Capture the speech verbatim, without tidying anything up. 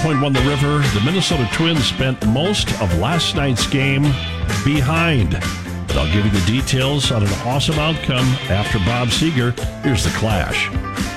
Point won the river. The Minnesota Twins spent most of last night's game behind. But I'll give you the details on an awesome outcome after Bob Seeger. Here's the Clash.